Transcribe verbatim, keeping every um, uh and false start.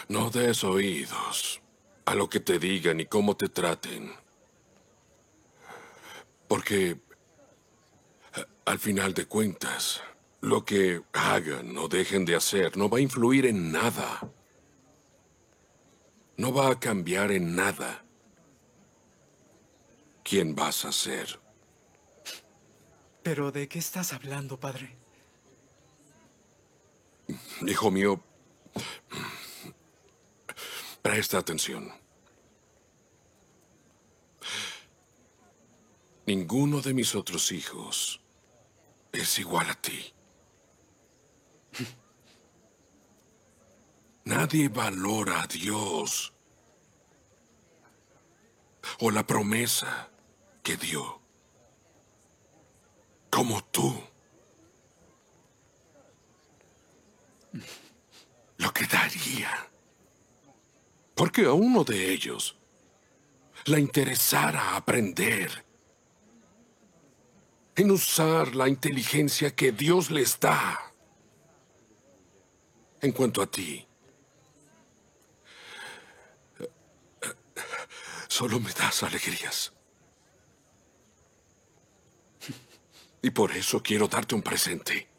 No des oídos a lo que te digan y cómo te traten. Porque, al final de cuentas, lo que hagan o dejen de hacer no va a influir en nada. No va a cambiar en nada quién vas a ser. ¿Pero de qué estás hablando, padre? Hijo mío, presta atención. Ninguno de mis otros hijos es igual a ti. Nadie valora a Dios o la promesa que dio como tú. Lo que daría porque a uno de ellos le interesara aprender en usar la inteligencia que Dios les da. En cuanto a ti, solo me das alegrías. Y por eso quiero darte un presente.